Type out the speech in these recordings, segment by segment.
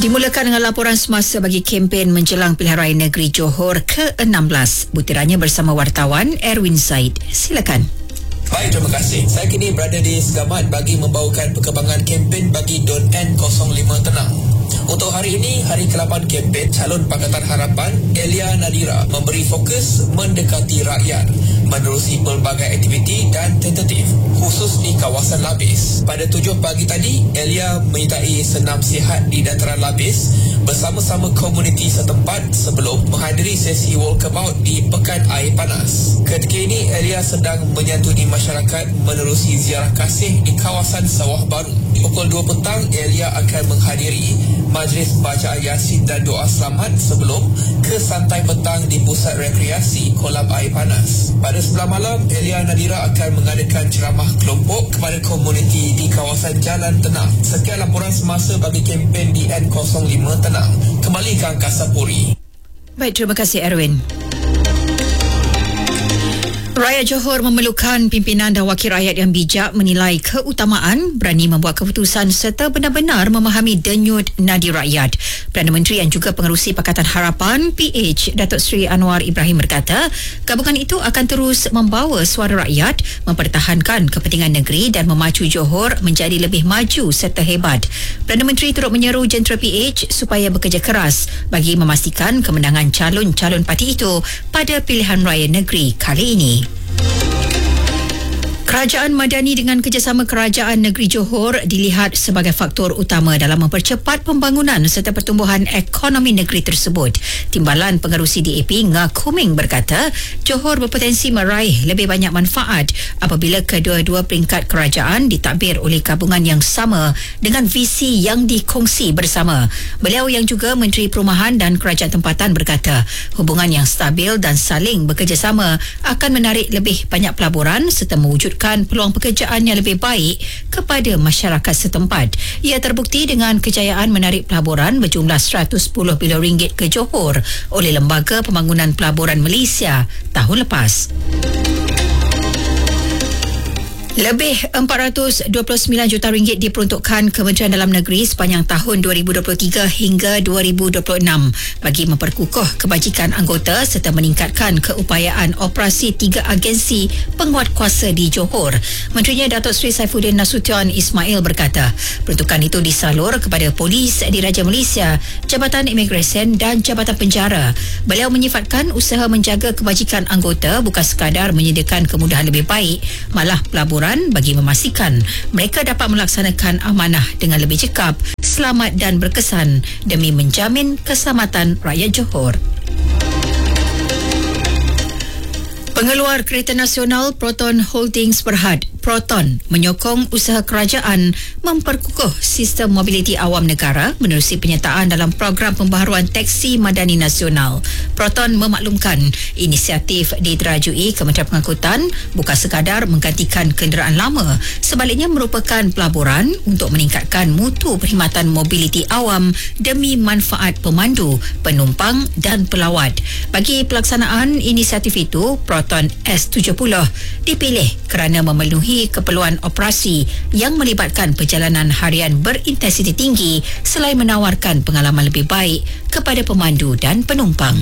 Dimulakan dengan laporan semasa bagi kempen menjelang Pilihan Raya Negeri Johor ke-16. Butirannya bersama wartawan Erwin Zaid. Silakan. Baik, terima kasih. Saya kini berada di Segamat bagi membawakan perkembangan kempen bagi DUN N05 Tenang. Untuk hari ini, hari ke-8 kempen calon Pakatan Harapan Elia Nadira memberi fokus mendekati rakyat menerusi pelbagai aktiviti dan tentatif khusus di kawasan Labis. Pada 7 pagi tadi, Elia menyertai senam sihat di dataran Labis bersama-sama komuniti setempat sebelum menghadiri sesi walkabout di Pekan Air Panas. Ketika ini, Elia sedang menyantuni masyarakat menerusi ziarah kasih di kawasan Sawah Baru. Pukul 2 petang, Elia akan menghadiri majlis bacaan Yasin dan doa selamat sebelum ke santai petang di pusat rekreasi Kolam Air Panas. Pada sebelah malam, Elia Nadira akan mengadakan ceramah kelompok kepada komuniti di kawasan Jalan Tenang. Sekian laporan semasa bagi kempen di N05 Tenang. Kembali ke Angkasa Puri. Baik, terima kasih Erwin. Rakyat Johor memerlukan pimpinan dan wakil rakyat yang bijak menilai keutamaan, berani membuat keputusan serta benar-benar memahami denyut nadi rakyat. Perdana Menteri yang juga pengerusi Pakatan Harapan PH Datuk Seri Anwar Ibrahim berkata, gabungan itu akan terus membawa suara rakyat, mempertahankan kepentingan negeri dan memacu Johor menjadi lebih maju serta hebat. Perdana Menteri turut menyeru jentera PH supaya bekerja keras bagi memastikan kemenangan calon-calon parti itu pada pilihan raya negeri kali ini. Kerajaan Madani dengan kerjasama Kerajaan Negeri Johor dilihat sebagai faktor utama dalam mempercepat pembangunan serta pertumbuhan ekonomi negeri tersebut. Timbalan Pengerusi DAP Ngah Kuming berkata, Johor berpotensi meraih lebih banyak manfaat apabila kedua-dua peringkat kerajaan ditadbir oleh gabungan yang sama dengan visi yang dikongsi bersama. Beliau yang juga Menteri Perumahan dan Kerajaan Tempatan berkata, hubungan yang stabil dan saling bekerjasama akan menarik lebih banyak pelaburan serta mewujudkan peluang pekerjaan yang lebih baik kepada masyarakat setempat. Ia terbukti dengan kejayaan menarik pelaburan berjumlah 110 bilion ringgit ke Johor oleh Lembaga Pembangunan Pelaburan Malaysia tahun lepas. Lebih 429 juta ringgit diperuntukkan Kementerian Dalam Negeri sepanjang tahun 2023 hingga 2026 bagi memperkukuh kebajikan anggota serta meningkatkan keupayaan operasi 3 agensi penguatkuasa di Johor. Menterinya Datuk Seri Saifuddin Nasution Ismail berkata, peruntukan itu disalur kepada Polis Diraja Malaysia, Jabatan Imigresen dan Jabatan Penjara. Beliau menyifatkan usaha menjaga kebajikan anggota bukan sekadar menyediakan kemudahan lebih baik, malah pelaburan bagi memastikan mereka dapat melaksanakan amanah dengan lebih cekap, selamat dan berkesan demi menjamin keselamatan rakyat Johor. Pengeluar Kereta Nasional Proton Holdings Berhad, Proton, menyokong usaha kerajaan memperkukuh sistem mobiliti awam negara menerusi penyertaan dalam program pembaharuan teksi madani nasional. Proton memaklumkan inisiatif diterajui Kementerian Pengangkutan bukan sekadar menggantikan kenderaan lama, sebaliknya merupakan pelaburan untuk meningkatkan mutu perkhidmatan mobiliti awam demi manfaat pemandu, penumpang dan pelawat. Bagi pelaksanaan inisiatif itu, Proton S70 dipilih kerana memenuhi keperluan operasi yang melibatkan perjalanan harian berintensiti tinggi selain menawarkan pengalaman lebih baik kepada pemandu dan penumpang.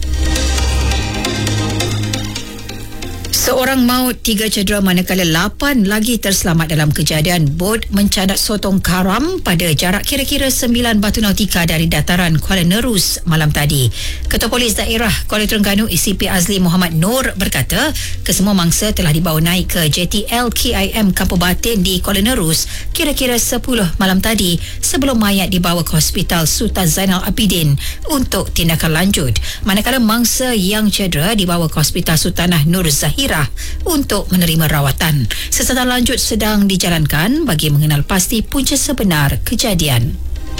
Seorang maut, 3 cedera manakala 8 lagi terselamat dalam kejadian bot mencadat sotong karam pada jarak kira-kira 9 batu nautika dari dataran Kuala Nerus malam tadi. Ketua Polis Daerah Kuala Terengganu ACP Azli Muhammad Nur berkata, kesemua mangsa telah dibawa naik ke JTL KIM Kampung Batin di Kuala Nerus kira-kira 10 malam tadi sebelum mayat dibawa ke Hospital Sultan Zainal Abidin untuk tindakan lanjut. Manakala mangsa yang cedera dibawa ke Hospital Sultanah Nur Zahira untuk menerima rawatan. Siasatan lanjut sedang dijalankan bagi mengenal pasti punca sebenar kejadian.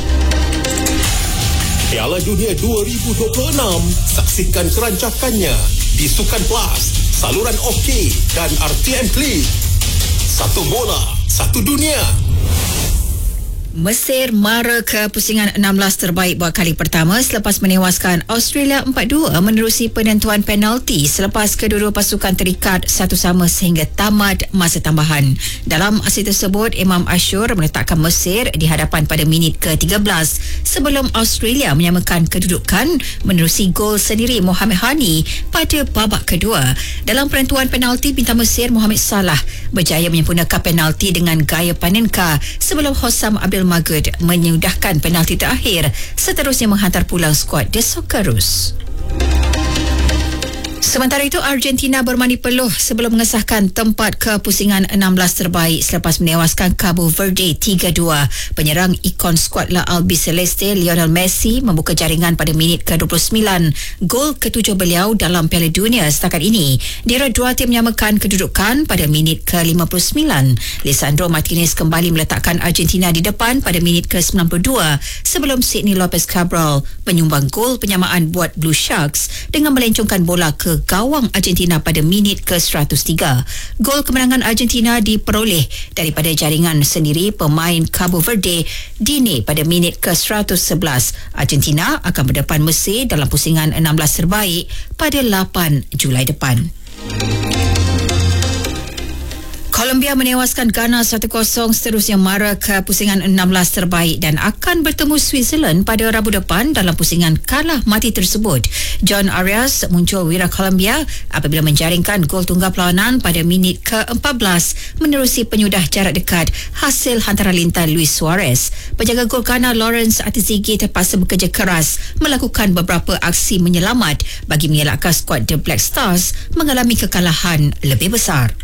Piala Dunia 2026, saksikan kerancakannya di Sukan Plus, saluran OK dan RTM Klik. Satu bola, satu dunia. Mesir mara ke pusingan 16 terbaik buat kali pertama selepas menewaskan Australia 4-2 menerusi penentuan penalti selepas kedua-dua pasukan terikat satu sama sehingga tamat masa tambahan. Dalam aksi tersebut, Imam Ashur meletakkan Mesir di hadapan pada minit ke-13 sebelum Australia menyamakan kedudukan menerusi gol sendiri Mohamed Hani pada babak kedua. Dalam penentuan penalti, bintang Mesir Mohamed Salah berjaya menyempurnakan penalti dengan gaya Panenka sebelum Hossam Abdul Magud menyudahkan penalti terakhir, seterusnya menghantar pulang skuad The Socceroos. Sementara itu, Argentina bermandi peluh sebelum mengesahkan tempat ke pusingan 16 terbaik selepas menewaskan Cabo Verde 3-2. Penyerang ikon skuad La Albiceleste Lionel Messi membuka jaringan pada minit ke-29. Gol ke-7 beliau dalam Piala Dunia setakat ini. Dira Duarte menyamakan kedudukan pada minit ke-59. Lisandro Martinez kembali meletakkan Argentina di depan pada minit ke-92 sebelum Sidney Lopez Cabral menyumbang gol penyamaan buat Blue Sharks dengan melencongkan bola ke gawang Argentina pada minit ke-103. Gol kemenangan Argentina diperoleh daripada jaringan sendiri pemain Cabo Verde Dine pada minit ke-111. Argentina akan berdepan Mesir dalam pusingan 16 terbaik pada 8 Julai depan. Colombia menewaskan Ghana 1-0, seterusnya mara ke pusingan 16 terbaik dan akan bertemu Switzerland pada Rabu depan dalam pusingan kalah mati tersebut. John Arias muncul wira Colombia apabila menjaringkan gol tunggal perlawanan pada minit ke-14 menerusi penyudah jarak dekat hasil hantaran lintas Luis Suarez. Penjaga gol Ghana Lawrence Atizigi terpaksa bekerja keras melakukan beberapa aksi menyelamat bagi mengelakkan skuad The Black Stars mengalami kekalahan lebih besar.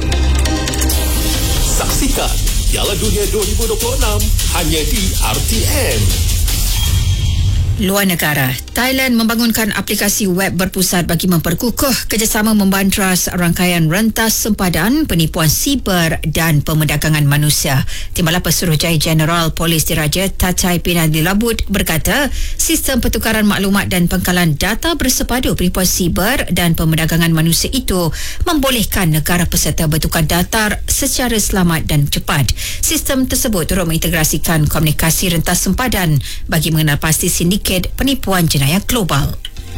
Saksikan Piala Dunia 2026 hanya di RTM. Luar negara, Thailand membangunkan aplikasi web berpusat bagi memperkukuh kerjasama membantras rangkaian rentas sempadan, penipuan siber dan pemerdagangan manusia. Timbalan Pesuruhjaya Jeneral Polis Diraja Tatai Pinadilabut berkata, sistem pertukaran maklumat dan pengkalan data bersepadu penipuan siber dan pemerdagangan manusia itu membolehkan negara peserta bertukar data secara selamat dan cepat. Sistem tersebut turut mengintegrasikan komunikasi rentas sempadan bagi mengenal pasti sindiket penipuan jenayah global.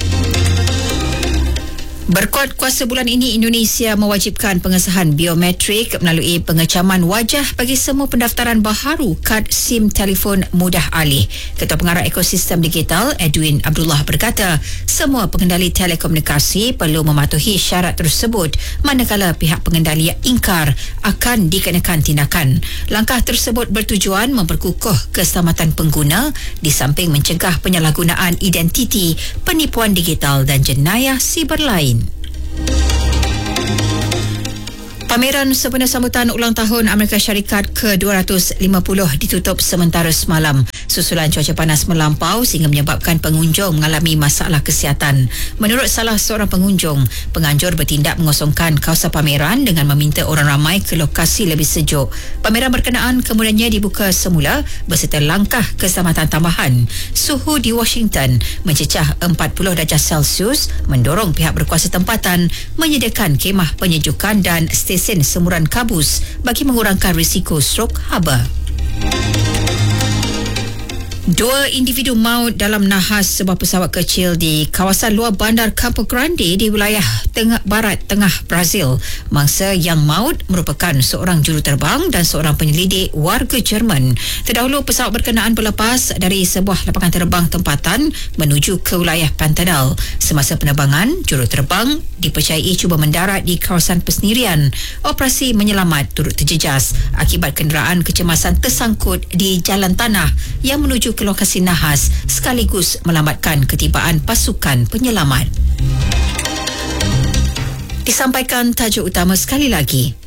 Berkuat kuasa bulan ini, Indonesia mewajibkan pengesahan biometrik melalui pengecaman wajah bagi semua pendaftaran baharu kad SIM telefon mudah alih. Ketua Pengarah Ekosistem Digital Edwin Abdullah berkata, semua pengendali telekomunikasi perlu mematuhi syarat tersebut, manakala pihak pengendali yang ingkar akan dikenakan tindakan. Langkah tersebut bertujuan memperkukuh keselamatan pengguna di samping mencegah penyalahgunaan identiti, penipuan digital dan jenayah siber lain. Pameran sempena sambutan ulang tahun Amerika Syarikat ke-250 ditutup sementara semalam susulan cuaca panas melampau sehingga menyebabkan pengunjung mengalami masalah kesihatan. Menurut salah seorang pengunjung, penganjur bertindak mengosongkan kawasan pameran dengan meminta orang ramai ke lokasi lebih sejuk. Pameran berkenaan kemudiannya dibuka semula berserta langkah keselamatan tambahan. Suhu di Washington mencecah 40 darjah Celsius mendorong pihak berkuasa tempatan menyediakan kemah penyejukan dan stesen semuran kabus bagi mengurangkan risiko strok haba. 2 individu maut dalam nahas sebuah pesawat kecil di kawasan luar bandar Campo Grande di wilayah barat tengah Brazil. Mangsa yang maut merupakan seorang juruterbang dan seorang penyelidik warga Jerman. Terdahulu pesawat berkenaan berlepas dari sebuah lapangan terbang tempatan menuju ke wilayah Pantanal. Semasa penerbangan, juruterbang dipercayai cuba mendarat di kawasan persendirian. Operasi menyelamat turut terjejas akibat kenderaan kecemasan tersangkut di jalan tanah yang menuju ke lokasi nahas sekaligus melambatkan ketibaan pasukan penyelamat. Disampaikan tajuk utama sekali lagi.